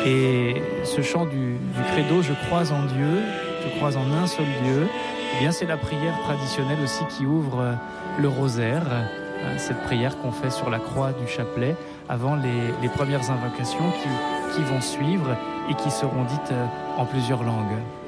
Et ce chant du credo « Je crois en Dieu, je crois en un seul Dieu », eh bien c'est la prière traditionnelle aussi qui ouvre le rosaire, cette prière qu'on fait sur la croix du chapelet avant les premières invocations qui vont suivre et qui seront dites en plusieurs langues.